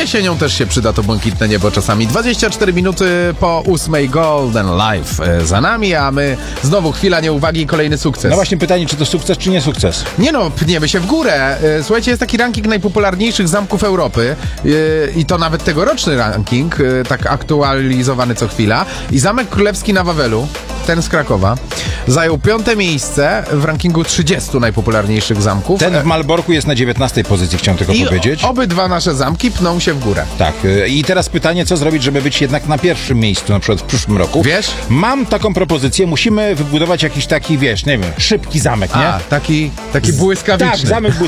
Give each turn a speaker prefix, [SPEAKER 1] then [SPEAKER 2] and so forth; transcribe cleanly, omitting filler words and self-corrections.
[SPEAKER 1] jesienią też się przyda to błękitne niebo czasami. 24 minuty po 8 Golden Live za nami, a my znowu chwila nieuwagi i kolejny sukces.
[SPEAKER 2] No właśnie pytanie, czy to sukces, czy nie sukces?
[SPEAKER 1] Nie no, pniemy się w górę. Słuchajcie, jest taki ranking najpopularniejszych zamków Europy i to nawet tegoroczny ranking, tak aktualizowany co chwila. I Zamek Królewski na Wawelu, ten z Krakowa, zajął 5. miejsce w rankingu 30 najpopularniejszych zamków.
[SPEAKER 2] Ten w Malborku jest na 19 pozycji, chciałem tylko powiedzieć.
[SPEAKER 1] Obydwa nasze zamki pną się w górę.
[SPEAKER 2] Tak. I teraz pytanie, co zrobić, żeby być jednak na pierwszym miejscu, na przykład w przyszłym roku.
[SPEAKER 1] Wiesz?
[SPEAKER 2] Mam taką propozycję, musimy wybudować jakiś taki, wiesz, nie wiem, szybki zamek, nie?
[SPEAKER 1] Taki błyskawiczny.
[SPEAKER 2] Tak, zamek